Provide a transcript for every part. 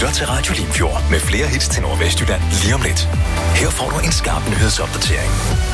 lytter til Radio Limfjord med flere hits til Nordvestjylland lige om lidt. Her får du en skarp nyhedsopdatering.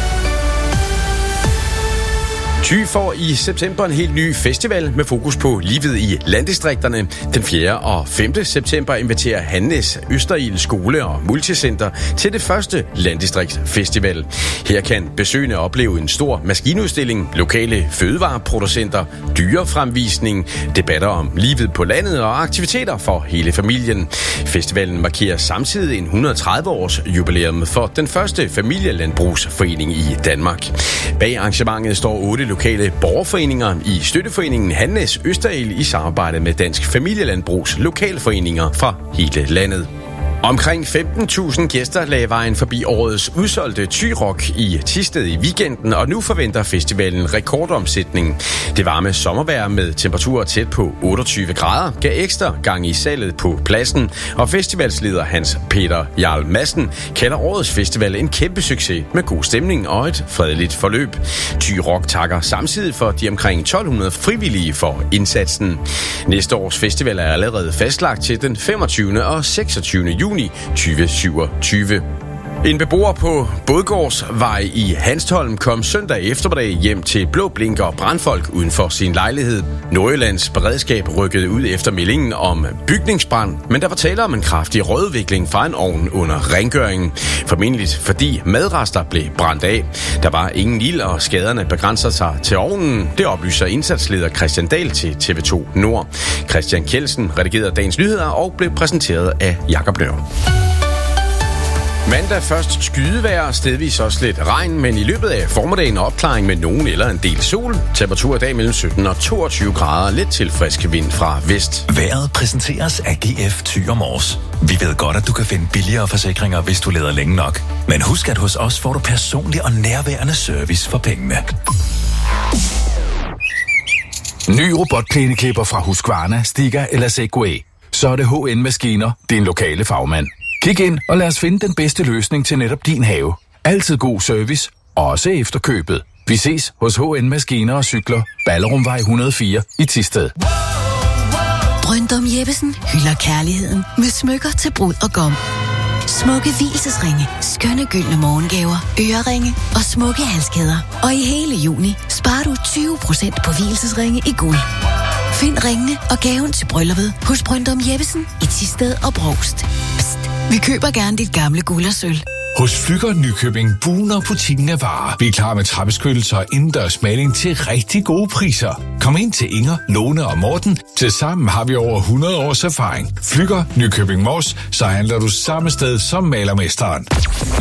Thy får i september en helt ny festival med fokus på livet i landdistrikterne. Den 4. og 5. september inviterer Handnes Østerild Skole og Multicenter til det første landdistriktsfestival. Her kan besøgende opleve en stor maskinudstilling, lokale fødevareproducenter, dyrefremvisning, debatter om livet på landet og aktiviteter for hele familien. Festivalen markerer samtidig en 130-års jubilæum for den første familielandbrugsforening i Danmark. Bag arrangementet står 8 lokale borgerforeninger i støtteforeningen Handnes Østerild i samarbejde med Dansk Familielandbrugs lokalforeninger fra hele landet. Omkring 15.000 gæster lagde vejen forbi årets udsolgte Thy Rock i Thisted i weekenden, og nu forventer festivalen rekordomsætning. Det varme sommervejr med temperaturer tæt på 28 grader gav ekstra gang i salget på pladsen, og festivalsleder Hans Peter Jarl Madsen kalder årets festival en kæmpe succes med god stemning og et fredeligt forløb. Thy Rock takker samtidig for de omkring 1200 frivillige for indsatsen. Næste års festival er allerede fastlagt til den 25. og 26. juni 2027. En beboer på Bådgårdsvej i Hanstholm kom søndag eftermiddag hjem til blå blinker og brandfolk uden for sin lejlighed. Nordjyllands beredskab rykkede ud efter meldingen om bygningsbrand, men der var tale om en kraftig rødudvikling fra en ovn under rengøringen. Formentligt fordi madrester blev brændt af. Der var ingen ild, og skaderne begrænser sig til ovnen. Det oplyser indsatsleder Christian Dahl til TV2 Nord. Christian Kjeldsen redigerede dagens nyheder og blev præsenteret af Jakob Nør. Mandag først skydevejr, stedvis også lidt regn, men i løbet af formiddagen opklaring med nogen eller en del sol. Temperatur i dag mellem 17 og 22 grader, lidt til frisk vind fra vest. Vejret præsenteres af GF Thy og Mors. Vi ved godt, at du kan finde billigere forsikringer, hvis du leder længe nok. Men husk, at hos os får du personlig og nærværende service for pengene. Ny robotplæneklipper fra Husqvarna, Stiga eller Segway. Så er det HN-maskiner, din lokale fagmand. Kig ind og lad os finde den bedste løsning til netop din have. Altid god service, også efter købet. Vi ses hos HN Maskiner og Cykler, Ballerumvej 104 i Thisted. Brøndum Jeppesen hylder kærligheden med smykker til brud og gom. Smukke vielsesringe, skønne gyldne morgengaver, øreringe og smukke halskæder. Og i hele juni sparer du 20% på vielsesringe i guld. Find ringene og gaven til brylluppet hos Brøndum Jeppesen i Thisted og Brovst. Psst, vi køber gerne dit gamle guld og sølv. Hos Flügger Nykøbing buner butikken af varer. Vi er klar med trappeskyttelser og indendørs maling til rigtig gode priser. Kom ind til Inger, Lone og Morten. Tilsammen har vi over 100 års erfaring. Flügger Nykøbing Mors, så handler du samme sted som malermesteren.